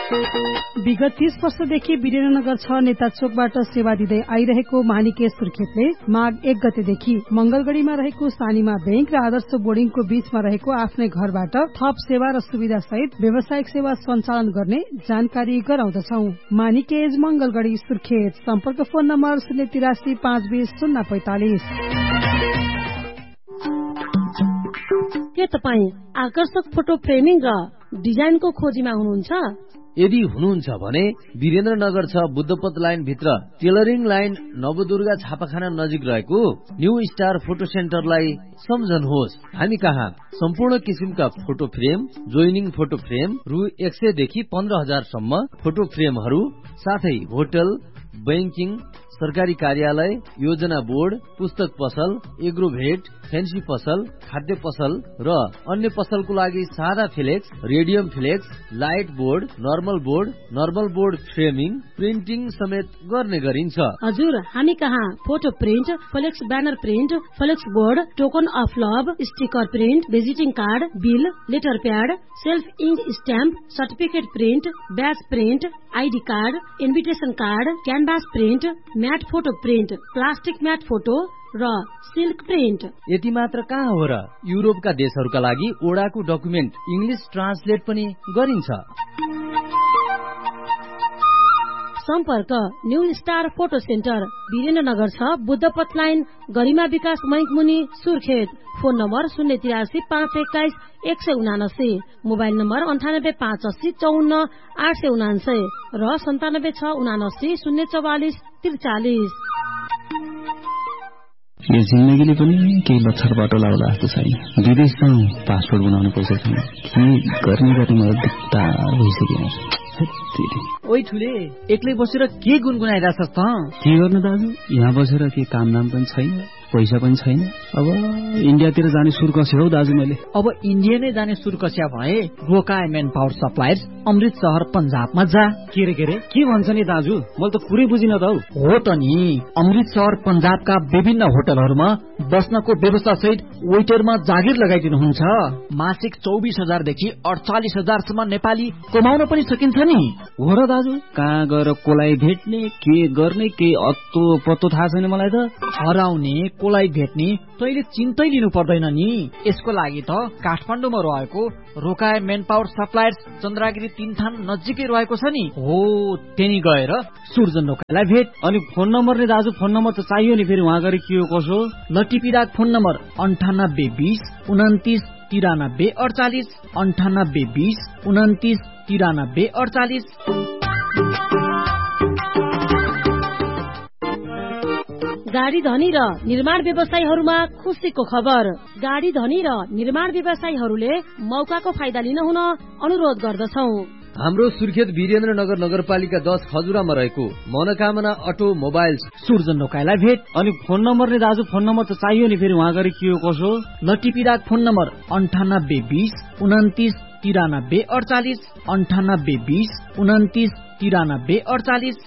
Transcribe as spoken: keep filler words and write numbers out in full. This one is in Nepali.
विगत तीस वर्षदेखि वीरेन्द्रनगर छ नेता चोकबाट सेवा दिँदै आइरहेको मानिके सुर्खेतले माघ एक गतेदेखि मंगलगढ़ीमा रहेको सानीमा बैंक र आदर्श बोर्डिङको बीचमा रहेको आफ्नै घरबाट थप सेवा र सुविधा सहित व्यावसायिक सेवा सञ्चालन गर्ने जानकारी गराउँदछौ। मानिकेज मंगलगढ़ी सुर्खेत। सम्पर्क फोन नम्बर शून्य तिरासी पाँच बीस शून्य पैंतालिस। के तपाईँ आकर्षक फोटो फ्रेमिङ र डिजाइनको खोजीमा हुनुहुन्छ? यदि हुनुहुन्छ भने वीरेन्द्रनगर छ बुद्धपथ लाइन भित्र टेलरिङ लाइन नवदुर्गा छापाखाना नजिक रहेको न्यू स्टार फोटो सेन्टरलाई सम्झनुहोस्। हामी कहाँ सम्पूर्ण किसिमका photo frame, joining photo frame रु एक सय देखि पन्ध्र हजार सम्म फोटो फ्रेमहरू साथै होटल, बैंकिङ, सरकारी कार्यालय, योजना बोर्ड, पुस्तक पसल, एग्रोभेट, फेन्सी पसल, खाद्य पसल र अन्य पसलको लागि सादा flex, radium flex, light board, normal board, normal board framing, printing समेत गर्ने गरिन्छ। हजुर, हामी कहाँ photo print, flex banner print, flex board, token of love, sticker print, visiting card, bill, letter pad, self ink stamp, certificate print, ब्याज print, ID card, invitation card, canvas print, mat photo print, plastic mat photo र सिल्क प्रिन्ट। यति मात्र कहाँ हो र, युरोपका देशहरूका लागि ओडाको डकुमेन्ट इंग्लिश ट्रान्सलेट पनि गरिन्छ। सम्पर्क new star photo centre, Birendranagar छ बुद्धपथ लाइन, गरिमा विकास बैंक मुनि, सुर्खेत। फोन नम्बर शून्य तिरासी पाँच एक्काइस एक सय उनासी, मोबाइल नम्बर अन्ठानब्बे पाँच अस्सी चौन्न आठ सय उनान्सय र सन्तानब्बे छ उनासी शून्य चौवालिस त्रिचालिस। यो जिन्दगीले पनि केही लक्षर बाटो लाउला जस्तो छैन। विदेश जाउँ, पासपोर्ट बनाउनु पैसा छैन। के गर्ने गर्ने मलाई दिक्दार भइसक्यो। ओइ ठुले, एक्लै बसेर के गुनगुनाइरहेछस् त? के गर्नु दाजु, यहाँ बसेर के काम नाम पनि छैन, पैसा पनि छैन। अब इन्डियातिर जाने सुर कस्यो हौ दाजु मैले। अब इन्डिया नै जाने सुर कस्या भए रोकाए मेन पावर सप्लायर्स अमृत शहर पंजाबमा जा। के रे के रे के भन्छ नि दाजु, मैले त पुरै बुझिन त हौ। हो त नि, अमृत शहर पंजाबका विभिन्न होटलहरूमा बस्नको व्यवस्था सहित वेटरमा जागिर लगाइदिनुहुन्छ। मासिक चौबिस हजार देखि अडचालिस हजारसम्म नेपाली कमाउन पनि सकिन्छ नि। हो र दाजु, कहाँ गएर कोलाई भेट्ने, के गर्ने, के अत्तो पत्तो थाहा छैन मलाई त। हराउने कोलाई भेट्ने तैले चिन्तै लिनु पर्दैन नि। यसको लागि त काठमाडौँमा रहेको रोकाए मेन पावर सप्लायर्स चन्द्रागिरी तीन थान नजिकै रहेको छ नि। हो, त्यही गएर सुर्जन ढोकालाई भेट। अनि फोन नम्बर नि दाजु, फोन नम्बर त चाहियो नि, फेरि वहाँ गएर के हो कसो। लटिपिराक फोन नम्बर अन्ठानब्बे बिस उन्तिस तिरानब्बे अडचालिस, अन्ठानब्बे बिस उन्तिस तिरानब्बे अडचालिस। गाडी धनी र निर्माण व्यवसायीहरूमा खुसीको खबर। गाडी धनी र निर्माण व्यवसायीहरूले मौकाको फाइदा लिन हुन अनुरोध गर्दछौ। हाम्रो सुर्खेत वीरेन्द्रनगर नगरपालिका दस खजुरामा रहेको मनोकामना अटो मोबाइल्स सुर्जन ढोकालाई भेट। अनि फोन नम्बर नि दाजु, फोन नम्बर त चाहियो नि, फेरि वहाँ गएर के हो कसो। लटिपिराक फोन नम्बर अन्ठानब्बे बिस उन्तिस तिरानब्बे अडचालिस, अन्ठानब्बे बिस उन्तिस तिरानब्बे अडचालिस।